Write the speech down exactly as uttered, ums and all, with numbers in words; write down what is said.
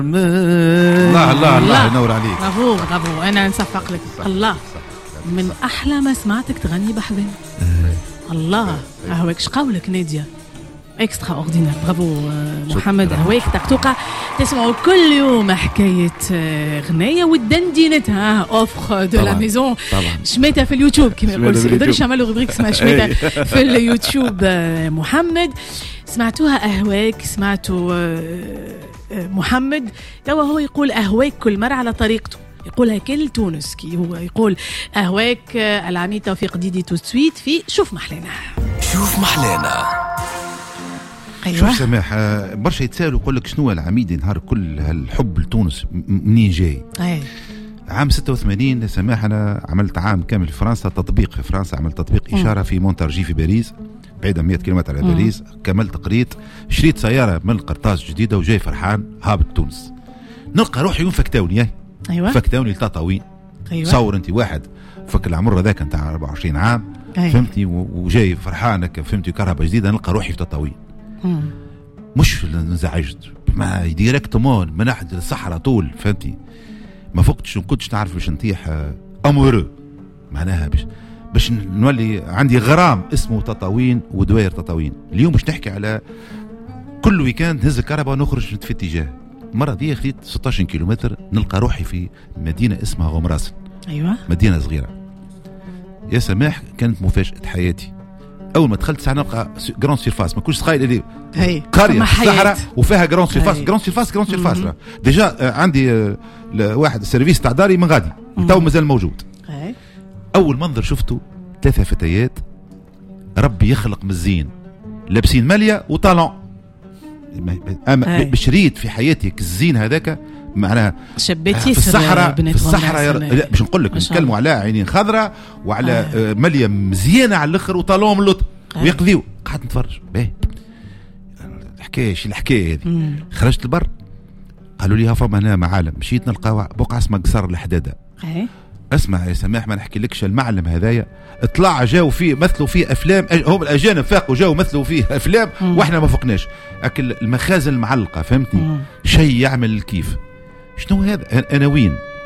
الله الله الله ينور عليك. برافو برافو. انا نصفق لك. الله من احلى ما سمعتك تغني بحذا. الله هواك شقولك ناديه اكسترا اوردينير. برافو محمد. هواك تقطوقه تسمعوا كل يوم حكايه غنايه والدندينتها اوفر دو لا ميزون. شميتها في اليوتيوب كما يقول سي قدرش عملوا روبريك اسمها شميتها في اليوتيوب. محمد سمعتوها اهواك. سمعتوا محمد توا هو يقول أهواك كل مرة على طريقته. يقولها كل تونس كي هو يقول أهواك. العميد توفيق ديدي تو سويت في شوف محلانا. شوف محلانا. أيوة. شوف سماح برشا يتسالوا يقول لك شنو العميد نهار كل هالحب لتونس منين جاي؟ أي. عام ستة وثمانين سماح أنا عملت عام كامل في فرنسا تطبيق في فرنسا. عملت تطبيق إشارة في مونتارجي في باريس بعيدة مئة كيلومتر على باريس. كملت قريت شريت سيارة من القرطاس جديدة وجاي فرحان هابط تونس. نلقى روحي يوم فكتاوني. أيوة. فكتاوني لتطاوين. أيوة. صور أنت واحد فك العمر ذاك نتاع أربعة وعشرين عام. أيوة. فهمتني وجاي فرحانك فهمتي كهرباء جديدة. نلقى روحي في تطاوين. مش انزعجت ما ديريكتومون من أحد الصحراء طول فهمتي. ما فقتش ما كنتش نعرف باش نطيح أمورو معناها باش باش نولي عندي غرام اسمه تطاوين ودوائر تطاوين. اليوم باش نحكي على كل ويكاند نهز الكهرباء ونخرج في اتجاه. المرة دي خديت ستة عشر كيلومتر نلقى روحي في مدينة اسمها غمراسن. أيوة. مدينة صغيرة يا سماح. كانت مفاجأة حياتي أول ما دخلت ساعة نلقى جراند سيرفاس. ما كنتش تخيل اللي قرية في الصحراء وفيها جراند سيرفاس. جراند سيرفاس جراند سيرفاس ديجا عندي واحد السيرفيس تاع داري من غادي تو مازال موجود. هي. أول منظر شفته ثلاثة فتيات ربي يخلق مزين لابسين مالية وطالون. أما بشريت في حياتي الزين هذاك معناها شبيتي في الصحراء في الصحراء ير... لا باش نقول لك نتكلموا على عينين خضراء وعلى آه. مالية مزيانة على الاخر وطالون من اللطف آه. ويقضيو. قعدت نتفرج باهي الحكايه شي الحكايه هذه. خرجت البر قالوا لي ها فما هنا معالم. مشيت نلقى بقعه اسمها قصر الحداده. آه. اسمع يا سماح ما نحكي لكش المعلم هذايا اطلع جاو فيه مثلوا فيه افلام. هم الاجانب فاقوا جاو مثلوا فيه افلام مم. واحنا ما فقناش. اكل المخازن المعلقه فهمتني شيء يعمل الكيف. شنو هذا؟ انا وين